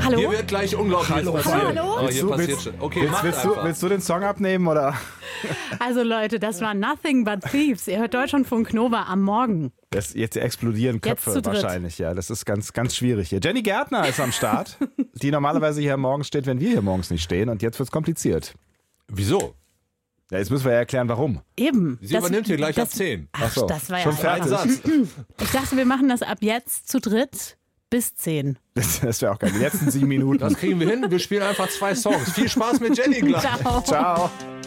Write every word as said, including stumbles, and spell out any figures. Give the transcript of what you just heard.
Hallo? Hier wird gleich unglaublich Hallo, passieren. hallo? Oh, Willst hier du- passiert willst- schon. Okay, Willst, macht willst, du, einfach. willst du den Song abnehmen, oder? Also Leute, das war Nothing But Thieves. Ihr hört Deutschlandfunk Nova am Morgen. Das, jetzt explodieren Jetzt Köpfe zu dritt. wahrscheinlich, ja. Das ist ganz, ganz schwierig hier. Jenny Gärtner ist am Start, die normalerweise hier morgens steht, wenn wir hier morgens nicht stehen. Und jetzt wird es kompliziert. Wieso? Ja, jetzt müssen wir ja erklären, warum. Eben. Sie übernimmt hier gleich das, ab zehn. Ach, so, das war schon ja Ein fertig. Satz. Ich dachte, wir machen das ab jetzt zu dritt bis zehn. Das, das wäre auch geil. Die letzten sieben Minuten. Das kriegen wir hin. Wir spielen einfach zwei Songs. Viel Spaß mit Jenny gleich. Ciao. Ciao.